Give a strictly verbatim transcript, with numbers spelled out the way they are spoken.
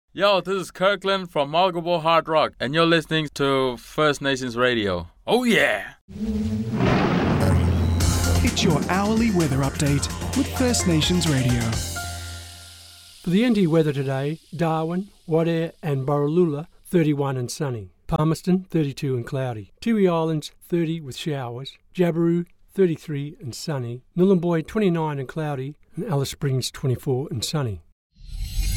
Yo, this is Kirkland from Mulgable Hard Rock, and you're listening to First Nations Radio. Oh yeah! It's your hourly weather update with First Nations Radio. For the N T weather today, Darwin, Wadeye and Borroloola, thirty-one and sunny. Palmerston, thirty-two and cloudy. Tiwi Islands, thirty with showers. Jabiru, thirty-three and sunny. Nhulunbuy, twenty-nine and cloudy. And Alice Springs, twenty-four and sunny.